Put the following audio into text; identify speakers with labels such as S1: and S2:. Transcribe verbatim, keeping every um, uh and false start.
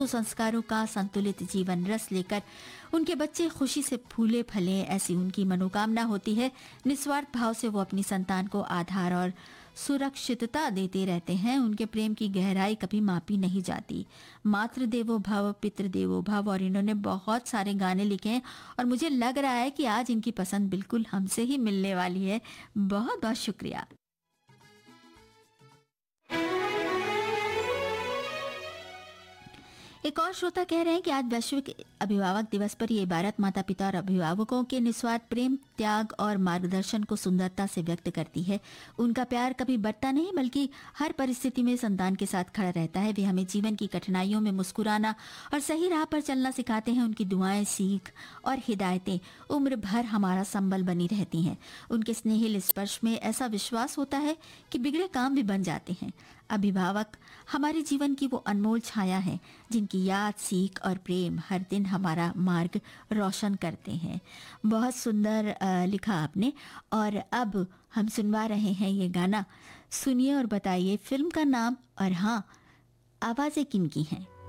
S1: संस्कारों का संतुलित जीवन रस लेकर उनके बच्चे खुशी से फूले फले, ऐसी उनकी मनोकामना होती है। निस्वार्थ भाव से वो अपनी संतान को आधार और सुरक्षितता देते रहते हैं। उनके प्रेम की गहराई कभी मापी नहीं जाती। मातृ देवो भव, पितृ देवो भव, और इन्होंने बहुत सारे गाने लिखे हैं और मुझे लग रहा है कि आज इनकी पसंद बिल्कुल हमसे ही मिलने वाली है। बहुत बहुत शुक्रिया। एक और श्रोता कह रहे हैं कि आज वैश्विक अभिभावक दिवस पर ये भारत माता पिता और अभिभावकों के निस्वार्थ प्रेम, त्याग और मार्गदर्शन को सुंदरता से व्यक्त करती है। उनका प्यार कभी बढ़ता नहीं, बल्कि हर परिस्थिति में संतान के साथ खड़ा रहता है। वे हमें जीवन की कठिनाइयों में मुस्कुराना और सही राह पर चलना सिखाते हैं। उनकी दुआएं, सीख और हिदायतें उम्र भर हमारा संबल बनी रहती हैं। उनके स्नेहिल स्पर्श में ऐसा विश्वास होता है कि बिगड़े काम भी बन जाते हैं। अभिभावक हमारे जीवन की वो अनमोल छाया है जिनकी याद, सीख और प्रेम हर दिन हमारा मार्ग रोशन करते हैं। बहुत सुंदर आ, लिखा आपने। और अब हम सुनवा रहे हैं ये गाना। सुनिए और बताइए फिल्म का नाम और हाँ, आवाज़ें किनकी हैं।